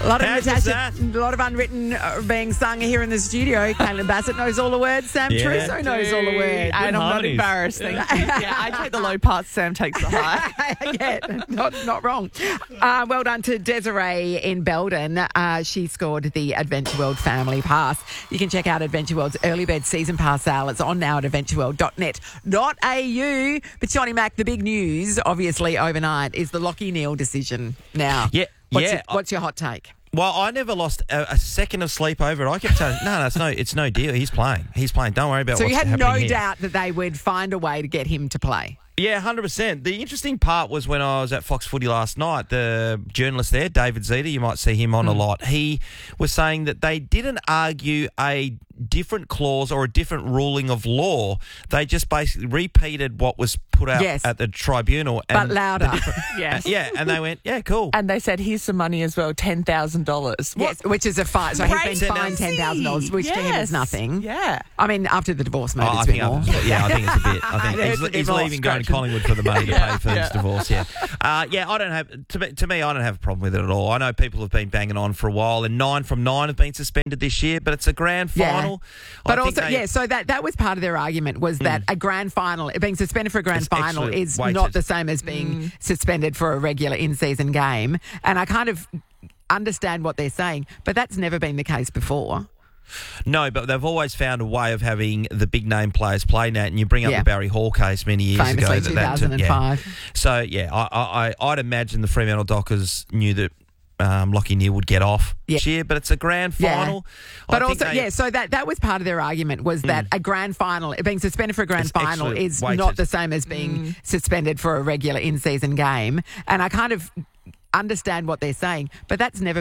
A lot of How's Natasha, that? a lot of unwritten being sung here in the studio. Caitlin Bassett knows all the words. Sam Yeah. Trusso knows all the words. And I'm not harmonies. embarrassed. Thank you. Yeah, I take the low parts, Sam takes the high. Yeah, not wrong. Well done to Desiree in Belden. She scored the Adventure World Family Pass. You can check out Adventure World's early bird season pass sale. It's on now at adventureworld.net.au. But Johnny Mac, the big news, obviously overnight, is the Lachie Neale decision now. Yeah, What's your hot take? Well, I never lost a second of sleep over it. I kept saying, no, it's no deal. He's playing. Don't worry about So what's you had happening no here. doubt that they would find a way to get him to play. Yeah, 100%. The interesting part was when I was at Fox Footy last night, the journalist there, David Zeta, you might see him on a lot, he was saying that they didn't argue a different clause or a different ruling of law. They just basically repeated what was put out Yes. at the tribunal. But louder. Yes. Yeah, and they went, yeah, cool. And they said, here's some money as well, $10,000. Yes, which is a fine. So he's Crazy. been fined $10,000, which to him is Yes. nothing. Yeah. I mean, after the divorce, maybe I it's a think bit more. I think it's a bit. I think There's the he's divorce leaving, going to scratching. Collingwood for the money to pay for his divorce. Yeah, I don't have. To me, I don't have a problem with it at all. I know people have been banging on for a while, and 9 from 9 have been suspended this year, but it's a grand final. But I think also, so that was part of their argument was that a grand final, being suspended for a grand It's final actually is weighted. not the same as being suspended for a regular in-season game. And I kind of understand what they're saying, but that's never been the case before. No, but they've always found a way of having the big name players play that, and you bring up Yeah. the Barry Hall case many years Famously, ago. 2005. So I'd imagine the Fremantle Dockers knew that Lachie Neale would get off this year, but it's a grand final. But I think also, so that was part of their argument was that a grand final, being suspended for a grand It's final actually is weighted. not the same as being suspended for a regular in-season game. And I kind of understand what they're saying, but that's never